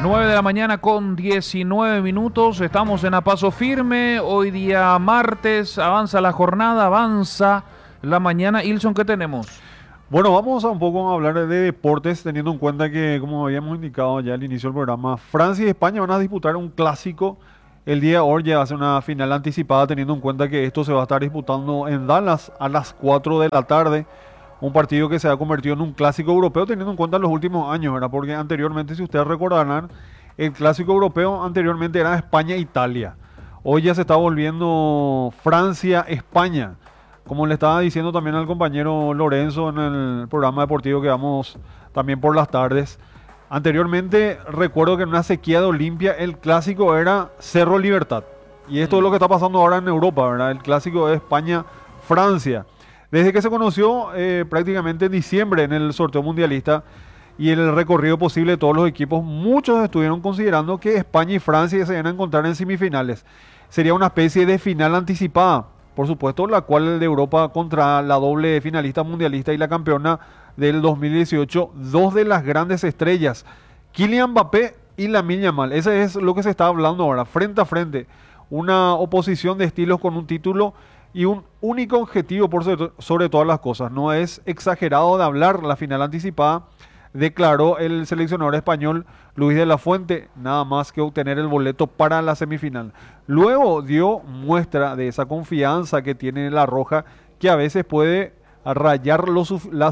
9 de la mañana con 19 minutos, estamos en A Paso Firme, hoy día martes, avanza la jornada, avanza la mañana. Ilson, ¿qué tenemos? Bueno, vamos a un poco a hablar de deportes, teniendo en cuenta que, como habíamos indicado ya al inicio del programa, Francia y España van a disputar un clásico. El día de hoy ya va a ser una final anticipada, teniendo en cuenta que esto se va a estar disputando en Dallas a las 4 de la tarde. Un partido que se ha convertido en un clásico europeo, teniendo en cuenta los últimos años, ¿verdad? Porque anteriormente, si ustedes recordarán, el clásico europeo anteriormente era España-Italia. Hoy ya se está volviendo Francia-España. Como le estaba diciendo también al compañero Lorenzo en el programa deportivo que vamos también por las tardes. Anteriormente recuerdo que en una sequía de Olimpia el clásico era Cerro Libertad. Y esto es lo que está pasando ahora en Europa, ¿verdad? El clásico es España-Francia. Desde que se conoció prácticamente en diciembre en el sorteo mundialista y el recorrido posible de todos los equipos, muchos estuvieron considerando que España y Francia se iban a encontrar en semifinales. Sería una especie de final anticipada, por supuesto, la cual el de Europa contra la doble finalista mundialista y la campeona del 2018, dos de las grandes estrellas, Kylian Mbappé y Lamine Yamal. Ese es lo que se está hablando ahora, frente a frente, una oposición de estilos con un título y un único objetivo sobre todas las cosas. No es exagerado de hablar la final anticipada, declaró el seleccionador español Luis de la Fuente, nada más que obtener el boleto para la semifinal. Luego dio muestra de esa confianza que tiene la Roja, que a veces puede rayar la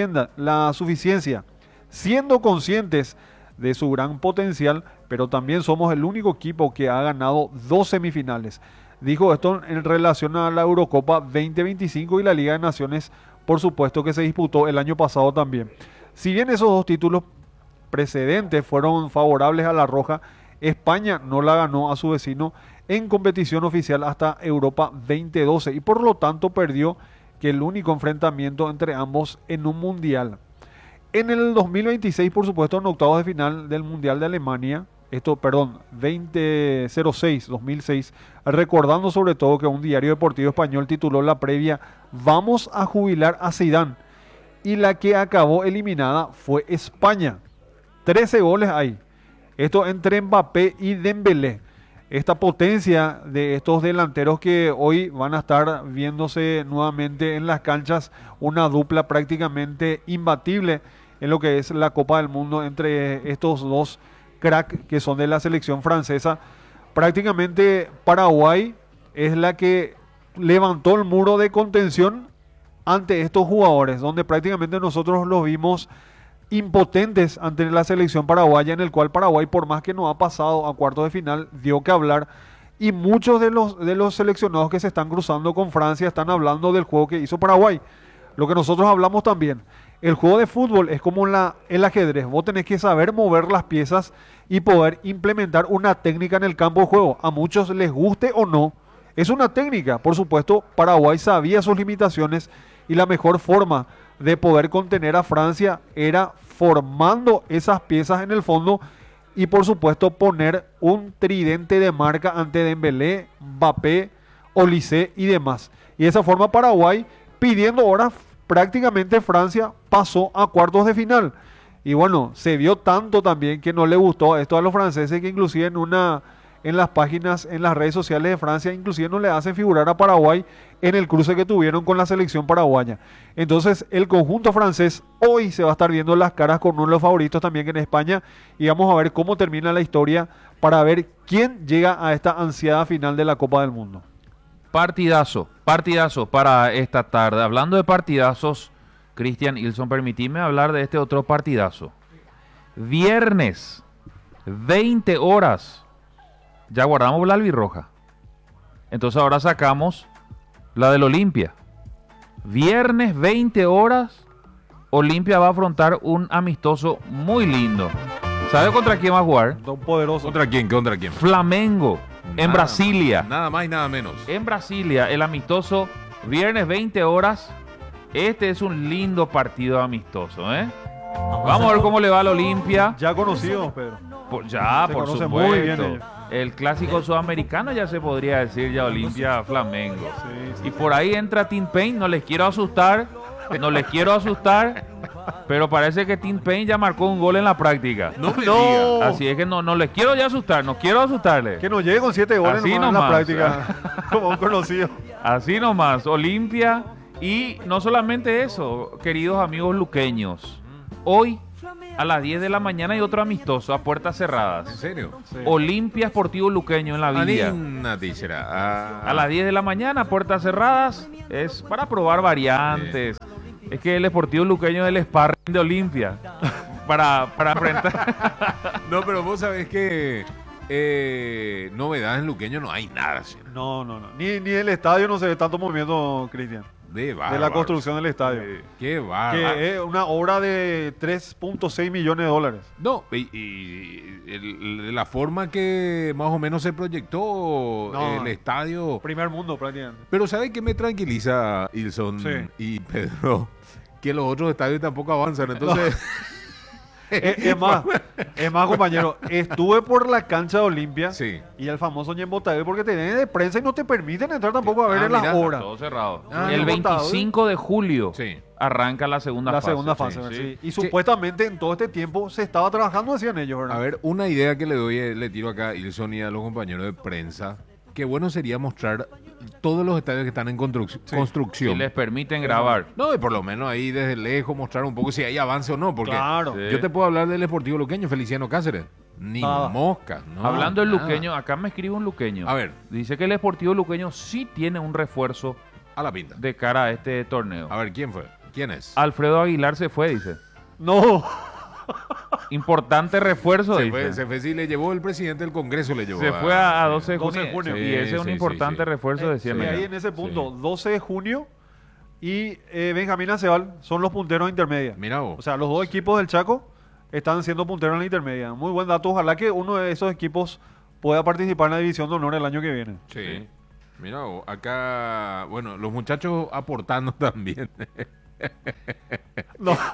suficiencia, siendo conscientes de su gran potencial, pero también somos el único equipo que ha ganado 2 semifinales. Dijo esto en relación a la Eurocopa 2025 y la Liga de Naciones, por supuesto, que se disputó el año pasado también. Si bien esos dos títulos precedentes fueron favorables a la Roja, España no la ganó a su vecino en competición oficial hasta Europa 2012 y por lo tanto perdió que el único enfrentamiento entre ambos en un mundial. En el 2026, por supuesto, en octavos de final del Mundial de Alemania, 2006, recordando sobre todo que un diario deportivo español tituló la previa "Vamos a jubilar a Zidane", y la que acabó eliminada fue España. 13 goles hay. Esto entre Mbappé y Dembélé. Esta potencia de estos delanteros que hoy van a estar viéndose nuevamente en las canchas, una dupla prácticamente imbatible en lo que es la Copa del Mundo entre estos dos crack que son de la selección francesa. Prácticamente Paraguay es la que levantó el muro de contención ante estos jugadores, donde prácticamente nosotros los vimos impotentes ante la selección paraguaya, en el cual Paraguay, por más que no ha pasado a cuartos de final, dio que hablar. Y muchos de los seleccionados que se están cruzando con Francia están hablando del juego que hizo Paraguay. Lo que nosotros hablamos también. El juego de fútbol es como el ajedrez. Vos tenés que saber mover las piezas y poder implementar una técnica en el campo de juego. A muchos les guste o no, es una técnica. Por supuesto, Paraguay sabía sus limitaciones y la mejor forma de poder contener a Francia era formando esas piezas en el fondo y por supuesto poner un tridente de marca ante Dembélé, Mbappé, Olise y demás. Y de esa forma Paraguay, pidiendo ahora, prácticamente Francia pasó a cuartos de final. Y bueno, se vio tanto también que no le gustó esto a los franceses, que inclusive en las páginas, en las redes sociales de Francia, inclusive no le hacen figurar a Paraguay en el cruce que tuvieron con la selección paraguaya. Entonces el conjunto francés hoy se va a estar viendo las caras con uno de los favoritos también en España, y vamos a ver cómo termina la historia para ver quién llega a esta ansiada final de la Copa del Mundo. Partidazo para esta tarde. Hablando de partidazos, Cristian, Ilson, permitime hablar de este otro partidazo. Viernes, 20 horas. Ya guardamos la albirroja. Entonces ahora sacamos la del Olimpia. Viernes, 20 horas, Olimpia va a afrontar un amistoso muy lindo. ¿Sabe contra quién va a jugar? Don poderoso. ¿Contra quién? ¿Contra quién? Flamengo, en Brasilia. Nada más y nada menos. En Brasilia, el amistoso, viernes 20 horas. Este es un lindo partido amistoso, ¿eh? Vamos a ver cómo le va al Olimpia. Ya conocidos, Pedro. Por supuesto. Muy bien ellos. El clásico sudamericano ya se podría decir ya Olimpia Flamengo. Sí. Y por ahí entra Tim Payne, no les quiero asustar, Pero parece que Tim Payne ya marcó un gol en la práctica. No me No. diga. Así es que no les quiero ya asustar, no quiero asustarle. Que nos llegue con 7 goles Así nomás en la nomás. práctica. Como un conocido. Así nomás, Olimpia. Y no solamente eso, queridos amigos luqueños. Hoy a las 10 de la mañana hay otro amistoso a puertas ¿En cerradas. serio? Sí. Olimpia Sportivo Luqueño en la Villa. Anina, tíchera. A las 10 de la mañana, puertas cerradas, es para probar variantes. Es que el Sportivo Luqueño es el sparring de Olimpia. Para enfrentar. No, pero vos sabés que novedades en Luqueño no hay nada, ¿sí? No. Ni el estadio no se ve tanto movimiento, Cristian. De De la bárbaro. construcción del estadio. Qué bárbaro. Que es una obra de 3.6 millones de dólares. No, de la forma que más o menos se proyectó No. el estadio. Primer mundo, prácticamente. Pero ¿sabe qué me tranquiliza, Ilson Sí. y Pedro? Que los otros estadios tampoco avanzan. Entonces, Es más, compañero, estuve por la cancha de Olimpia sí. y el famoso Ñembotadé porque te vienen de prensa y no te permiten entrar tampoco a ver Ah, en las mira, horas. Todo cerrado. Ah, el no. 25 de julio Sí. arranca la segunda La fase. segunda fase, Sí, sí. sí. Y supuestamente en todo este tiempo se estaba trabajando, decían ellos, ¿verdad? A ver, una idea que le doy, le tiro acá a Ilson y a los compañeros de prensa. Qué bueno sería mostrar todos los estadios que están en construcción. Si les permiten grabar. No, y por lo menos ahí desde lejos mostrar un poco si hay avance o no, porque Claro. Sí. yo te puedo hablar del Sportivo Luqueño, Feliciano Cáceres. Ni Nada. mosca, no. Hablando del nada. luqueño, acá me escribe un luqueño. A ver. Dice que el Sportivo Luqueño sí tiene un refuerzo A la pinta. de cara a este torneo. A ver, ¿quién fue? ¿Quién es? Alfredo Aguilar se fue, dice. No. Importante refuerzo, Se dice. fue, se fue, sí, le llevó el presidente del Congreso, le llevó. Se fue a 12 de 12 de junio. junio. Y ese es un Sí, importante sí, sí. refuerzo, decía Y Miguel. ahí en ese punto, Sí. 12 de junio y Benjamín Acebal son los punteros intermedios. Mira vos. O sea, los dos equipos del Chaco están siendo punteros en la intermedia. Muy buen dato. Ojalá que uno de esos equipos pueda participar en la división de honor el año que viene. Sí. Mira vos, acá, bueno, los muchachos aportando también. No.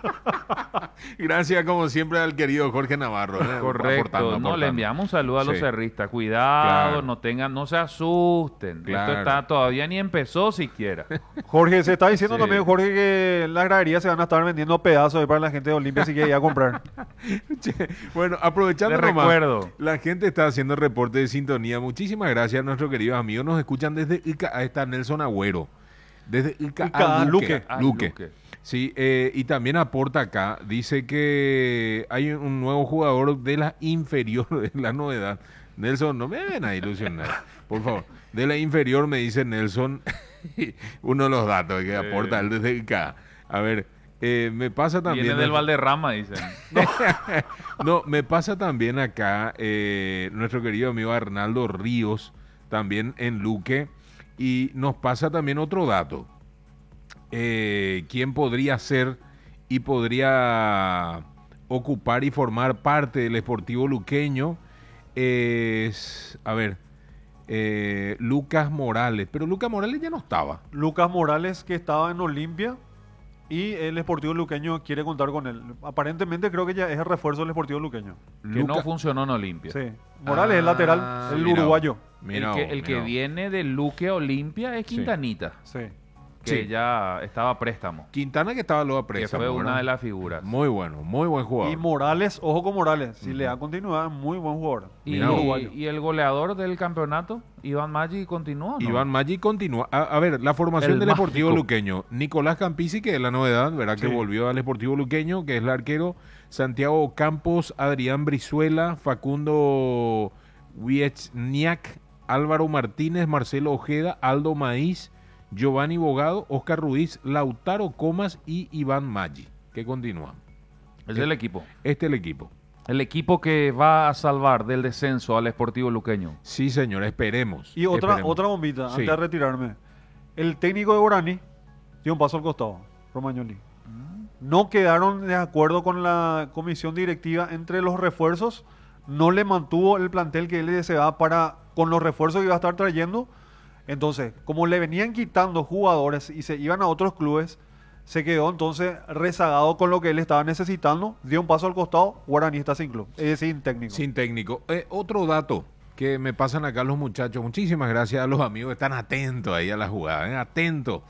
Gracias, como siempre, al querido Jorge Navarro. Correcto. No, Aportando. le enviamos un saludo a los Sí. cerristas. Cuidado, Claro. no se asusten. Claro. Esto está todavía ni empezó siquiera. Jorge, se está diciendo Sí. también, Jorge, que las graderías se van a estar vendiendo pedazos ahí para la gente de Olimpia, así que ya a comprar. Che, bueno, aprovechando Le nomás, recuerdo. la gente está haciendo reporte de sintonía. Muchísimas gracias a nuestros queridos amigos. Nos escuchan desde Ica. Ahí está Nelson Agüero. Desde Ica a Luque. Ah, Luque. Luque. Sí, y también aporta acá. Dice que hay un nuevo jugador de la inferior, de la novedad. Nelson, no me ven a ilusionar, por favor. De la inferior me dice Nelson, uno de los datos que aporta él desde Ica. A ver, me pasa también... Viene del Valderrama, dicen. No, me pasa también acá nuestro querido amigo Arnaldo Ríos, también en Luque, y nos pasa también otro dato. ¿Quién podría ser y podría ocupar y formar parte del Sportivo Luqueño? Es, a ver, Lucas Morales, pero Lucas Morales ya no estaba. Lucas Morales, que estaba en Olimpia, y el Sportivo Luqueño quiere contar con él. Aparentemente creo que ya es el refuerzo del Sportivo Luqueño. Que no funcionó en Olimpia. Sí. Morales, el lateral, el mira uruguayo. Mira el vos, que mira vos. viene de Luque a Olimpia es Sí. Quintanita, Sí. que Sí. ya estaba a préstamo, Quintana que estaba luego a que préstamo, fue una ¿verdad? de las figuras. Muy bueno, muy buen jugador. Y Morales, ojo con Morales, si le da continuidad, muy buen jugador. Y, Mirá vos. y el goleador del campeonato, Iván Maggi, continúa, ¿o no? Iván Maggi continúa. A ver, la formación El del Sportivo mágico. Luqueño. Nicolás Campisi, que es la novedad, ¿verdad? Que Sí. volvió al Sportivo Luqueño, que es el arquero. Santiago Campos, Adrián Brizuela, Facundo Wieczniak, Álvaro Martínez, Marcelo Ojeda, Aldo Maíz, Giovanni Bogado, Oscar Ruiz, Lautaro Comas y Iván Maggi, que continúan. Es el equipo. Este es el equipo. El equipo que va a salvar del descenso al Sportivo Luqueño. Sí, señor, esperemos. Y otra esperemos. bombita, Sí. antes de retirarme. El técnico de Guaraní dio un paso al costado, Romagnoli. No quedaron de acuerdo con la comisión directiva entre los refuerzos. No le mantuvo el plantel que él deseaba con los refuerzos que iba a estar trayendo. Entonces, como le venían quitando jugadores y se iban a otros clubes, se quedó entonces rezagado con lo que él estaba necesitando. Dio un paso al costado. Guaraní está sin club, sin técnico. Sin técnico. Otro dato que me pasan acá los muchachos. Muchísimas gracias a los amigos que están atentos ahí a la jugada. Atentos.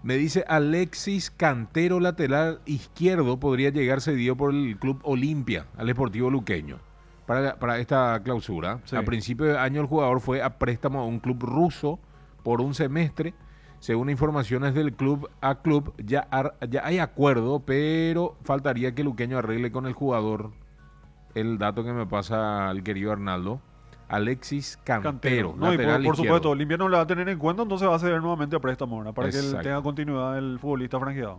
Me dice Alexis Cantero, lateral izquierdo, podría llegar cedido por el Club Olimpia al Sportivo Luqueño para esta clausura. Sí. A principio de año el jugador fue a préstamo a un club ruso por un semestre. Según informaciones del club a club, ya hay acuerdo, pero faltaría que Luqueño arregle con el jugador. El dato que me pasa el querido Arnaldo. Alexis Cantero, No, y lateral por izquierdo. supuesto, Olimpia no le va a tener en cuenta, entonces va a ceder nuevamente a préstamo, ¿verdad? Para que él Exacto. tenga continuidad el futbolista franqueado.